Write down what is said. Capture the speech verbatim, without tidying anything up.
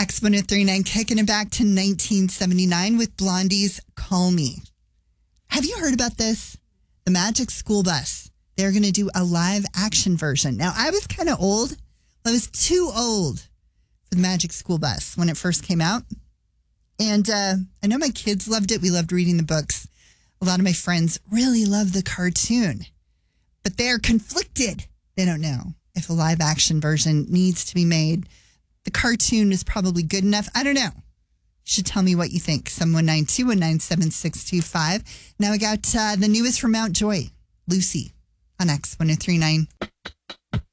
X one oh three point nine, kicking it back to nineteen seventy-nine with Blondie's Call Me. Have you heard about this? The Magic School Bus. They're going to do a live action version. Now, I was kind of old. I was too old for the Magic School Bus when it first came out. And uh, I know my kids loved it. We loved reading the books. A lot of my friends really love the cartoon. But they're conflicted. They don't know if a live action version needs to be made. The cartoon is probably good enough. I don't know. You should tell me what you think. seven one nine, two one nine, seven six two five. Now I got uh, the newest from Mount Joy, Lucy, on X one oh three point nine.